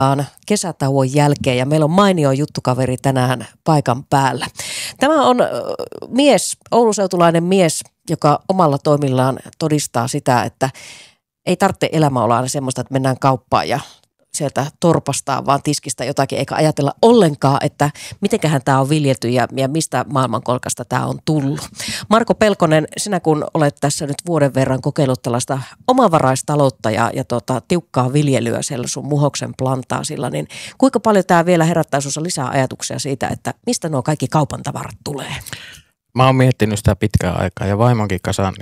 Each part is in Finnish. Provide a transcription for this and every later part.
kesätauon jälkeen ja meillä on mainio juttukaveri tänään paikan päällä. Tämä on ouluseutulainen mies, joka omalla toimillaan todistaa sitä, että ei tarvitse elämä olla aina semmoista, että mennään kauppaan ja sieltä torpastaa vaan tiskistä jotakin, eikä ajatella ollenkaan, että mitenköhän tämä on viljelty ja mistä maailmankolkasta tämä on tullut. Marko Pelkonen, sinä kun olet tässä nyt vuoden verran kokeillut tällaista omavaraistaloutta ja tiukkaa viljelyä siellä sun Muhoksen plantaasilla, niin kuinka paljon tämä vielä herättää sinussa lisää ajatuksia siitä, että mistä nuo kaikki kaupan tavarat tulee? Mä oon miettinyt sitä pitkään aikaa ja vaimonkin kanssa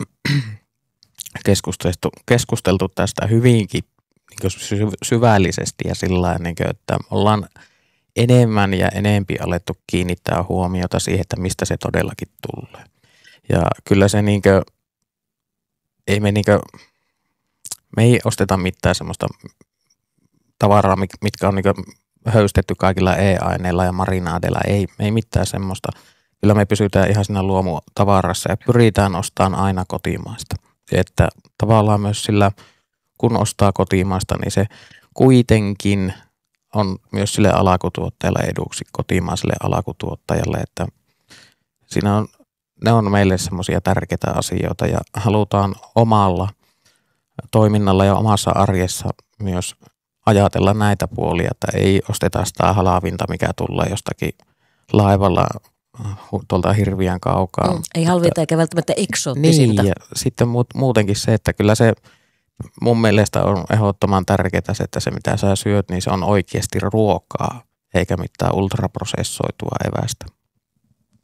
keskusteltu tästä hyvinkin syvällisesti ja sillä että ollaan enemmän ja enempi alettu kiinnittää huomiota siihen, että mistä se todellakin tulee. Ja kyllä se me ei osteta mitään semmoista tavaraa, mitkä on höystetty kaikilla e-aineilla ja marinaadeilla. Ei mitään semmoista. Kyllä me pysytään ihan siinä luomutavarassa ja pyritään ostamaan aina kotimaista. Että tavallaan myös sillä, kun ostaa kotimaista, niin se kuitenkin on myös sille alkutuottajalle eduksi, kotimaiselle alkutuottajalle, että ne on meille semmoisia tärkeitä asioita ja halutaan omalla toiminnalla ja omassa arjessa myös ajatella näitä puolia, että ei osteta sitä halavinta, mikä tulee jostakin laivalla tuolta hirviän kaukaa. Ei halvinta eikä välttämättä eksoottisinta. Niin, ja sitten muutenkin se, että kyllä se mun mielestä on ehdottoman tärkeää se, että se mitä sä syöt, niin se on oikeasti ruokaa, eikä mitään ultraprosessoitua evästä.